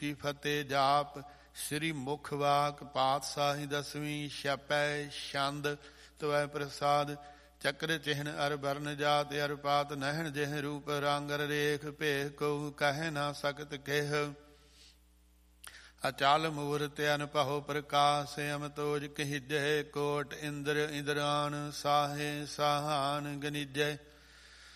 ਕੀ ਫਤਿਹ ਜਾਪ। ਸ੍ਰੀ ਮੁਖ ਵਾਕ ਪਾਤਸ਼ਾਹੀ ਦਸਵੀਂ। ਛਪੈ ਛੰਦ ਤਵੈ ਪ੍ਰਸਾਦ। ਚੱਕਰ ਚਿਹਨ ਅਰ ਬਰਨ ਜਾਤ ਅਰ ਪਾਤ। ਨਹਿਣ ਜਿਹ ਰੂਪ ਰੰਗ ਅਰ ਰੇਖ। ਭੇਖ ਕਹੂ ਕਹਿ ਨਾ ਸਕਤ ਕਿਹ। ਅਚਲ ਮੂਰਤਿ ਅਨਭਉ ਪ੍ਰਕਾਸ਼। ਅਮਤੋਜ ਕਹਿਜੈ ਕੋਟ ਇੰਦਰ ਇੰਦਰਾਨ। ਸਾਹੇ ਸਾਹਾਨ ਗਨਿਜੈ।